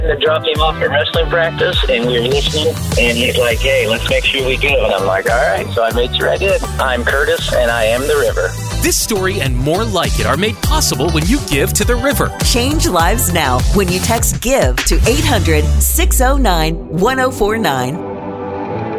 to drop him off at wrestling practice, and we were listening, and he's like, hey, let's make sure we go. And I'm like, all right. So I made sure I did. I'm Curtis, and I am the river. This story and more like it are made possible when you give to the river. Change lives now when you text GIVE to 800-609-1049.